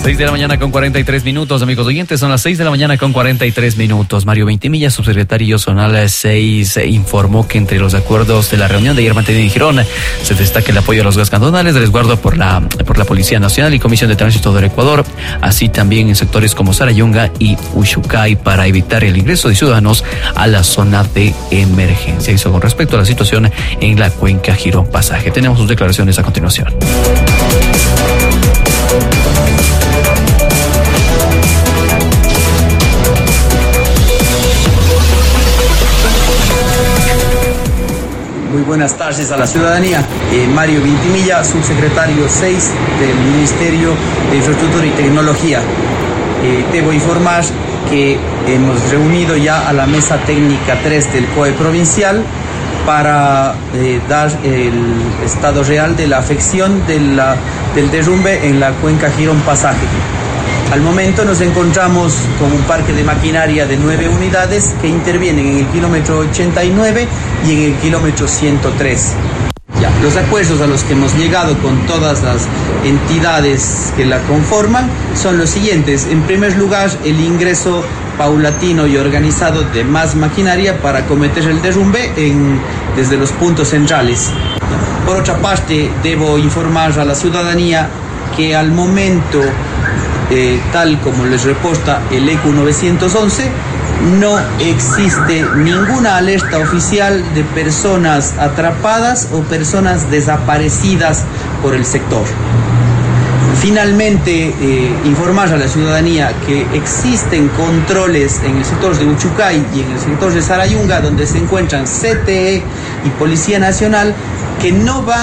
6 de la mañana con 43 minutos, amigos oyentes, son las 6 de la mañana con 43 minutos. Mario Ventimilla, subsecretario zonal 6, informó que entre los acuerdos de la reunión de ayer mantenida en Girón se destaca el apoyo a los gas cantonales de resguardo por la Policía Nacional y Comisión de Tránsito del Ecuador, así también en sectores como Sarayunga y Uchucay para evitar el ingreso de ciudadanos a la zona de emergencia. Eso con respecto a la situación en la cuenca Girón Pasaje. Tenemos sus declaraciones a continuación. Muy buenas tardes a la ciudadanía. Mario Ventimilla, subsecretario 6 del Ministerio de Infraestructura y Tecnología. Debo informar que hemos reunido ya a la mesa técnica 3 del COE provincial para dar el estado real de la afección del derrumbe en la cuenca Girón Pasaje. Al momento nos encontramos con un parque de maquinaria de 9 unidades que intervienen en el kilómetro 89 y en el kilómetro 103. Los acuerdos a los que hemos llegado con todas las entidades que la conforman son los siguientes. En primer lugar, el ingreso paulatino y organizado de más maquinaria para acometer el derrumbe desde los puntos centrales. Por otra parte, debo informar a la ciudadanía que al momento, tal como les reporta el ECU 911, no existe ninguna alerta oficial de personas atrapadas o personas desaparecidas por el sector. Finalmente, informar a la ciudadanía que existen controles en el sector de Uchucay y en el sector de Sarayunga, donde se encuentran CTE y Policía Nacional, que no van